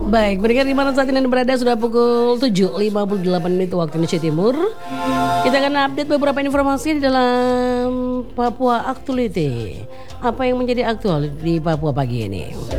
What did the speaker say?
Baik, pendengar di mana saat ini Anda berada, sudah pukul 7.58 waktu Indonesia Timur. Kita akan update beberapa informasi di dalam Papua Actuality. Apa yang menjadi aktual di Papua pagi ini?